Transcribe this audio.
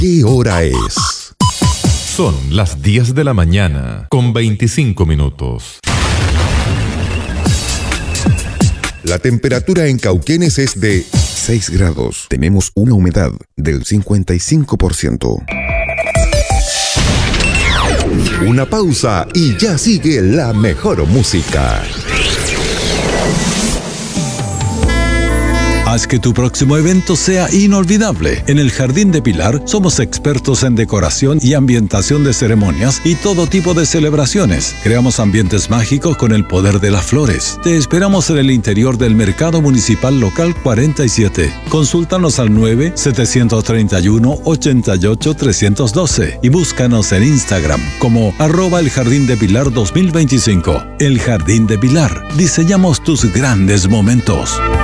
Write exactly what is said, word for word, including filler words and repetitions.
¿Qué hora es? Son las diez de la mañana, con veinticinco minutos. La temperatura en Cauquenes es de seis grados. Tenemos una humedad del cincuenta y cinco por ciento. Una pausa y ya sigue la mejor música. Haz que tu próximo evento sea inolvidable. En el Jardín de Pilar somos expertos en decoración y ambientación de ceremonias y todo tipo de celebraciones. Creamos ambientes mágicos con el poder de las flores. Te esperamos en el interior del Mercado Municipal Local cuarenta y siete. Consúltanos al nueve, setecientos treinta y uno, ochenta y ocho, trescientos doce y búscanos en Instagram como arroba el Jardín de Pilar dos mil veinticinco. El Jardín de Pilar. Diseñamos tus grandes momentos.